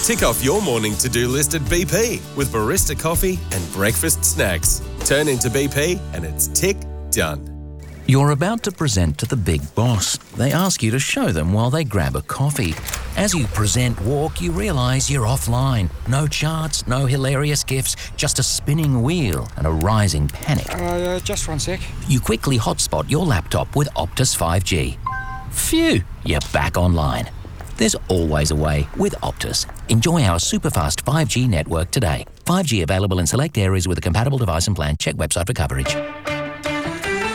Tick off your morning to-do list at BP with barista coffee and breakfast snacks. Turn into BP and it's tick done. You're about to present to the big boss. They ask you to show them while they grab a coffee. As you present walk, you realise you're offline. No charts, no hilarious gifs, just a spinning wheel and a rising panic. Just 1 sec. You quickly hotspot your laptop with Optus 5G. Phew, you're back online. There's always a way with Optus. Enjoy our superfast 5G network today. 5G available in select areas with a compatible device and plan. Check website for coverage.